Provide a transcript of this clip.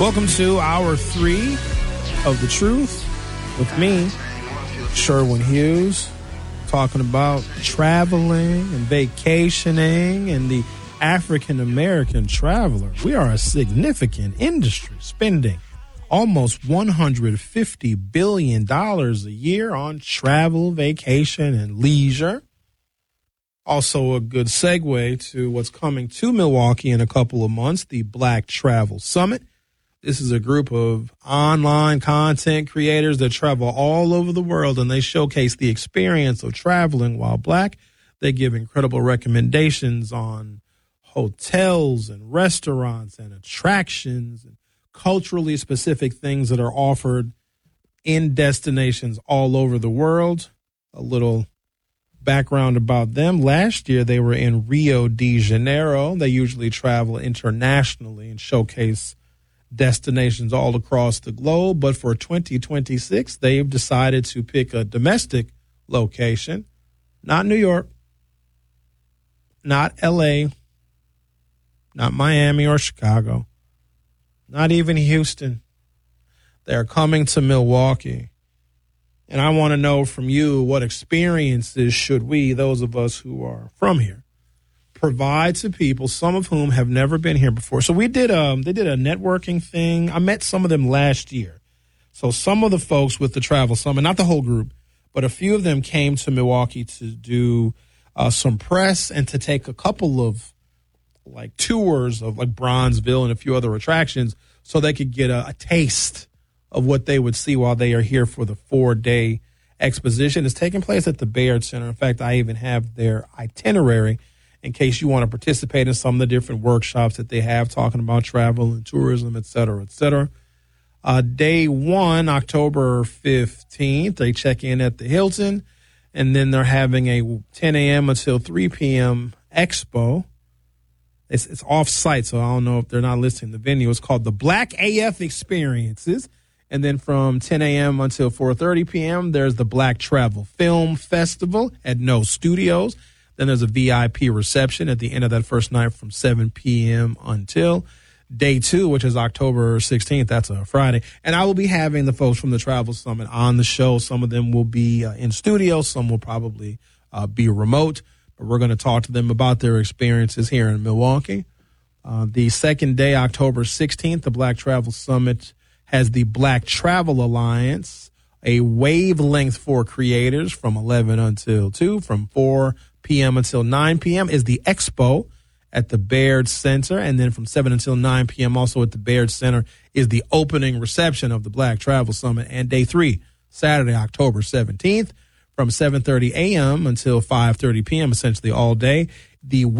Welcome to Hour 3 of The Truth with me, Sherwin Hughes, talking about traveling and vacationing and the African-American traveler. We are a significant industry, spending almost $150 billion a year on travel, vacation, and leisure. Also a good segue to what's coming to Milwaukee in a couple of months, the Black Travel Summit. This is a group of online content creators that travel all over the world, and they showcase the experience of traveling while Black. They give incredible recommendations on hotels and restaurants and attractions and culturally specific things that are offered in destinations all over the world. A little background about them. Last year, they were in Rio de Janeiro. They usually travel internationally and showcase destinations all across the globe. But for 2026, they've decided to pick a domestic location, not New York, not LA, not Miami or Chicago, not even Houston. They're coming to Milwaukee. And I want to know from you, what experiences should we, those of us who are from here, provide to people, some of whom have never been here before. So they did a networking thing. I met some of them last year. So some of the folks with the Travel Summit, not the whole group, but a few of them came to Milwaukee to do some press and to take a couple of like tours of like Bronzeville and a few other attractions so they could get a taste of what they would see while they are here for the 4-day exposition. It's taking place at the Baird Center. In fact, I even have their itinerary in case you want to participate in some of the different workshops that they have talking about travel and tourism, et cetera, et cetera. Day 1, October 15th, they check in at the Hilton, and then they're having a 10 a.m. until 3 p.m. expo. It's off-site, so I don't know if they're not listing the venue. It's called the Black AF Experiences. And then from 10 a.m. until 4:30 p.m., there's the Black Travel Film Festival at No Studios. Then there's a VIP reception at the end of that first night from 7 p.m. until day 2, which is October 16th. That's a Friday. And I will be having the folks from the Travel Summit on the show. Some of them will be in studio. Some will probably be remote. But we're going to talk to them about their experiences here in Milwaukee. The second day, October 16th, the Black Travel Summit has the Black Travel Alliance, a wavelength for creators from 11 until 2, from 4 p.m. until 9 p.m. is the expo at the Baird Center. And then from 7 until 9 p.m. also at the Baird Center is the opening reception of the Black Travel Summit. And day 3, Saturday, October 17th, from 7:30 a.m. until 5:30 p.m., essentially all day, the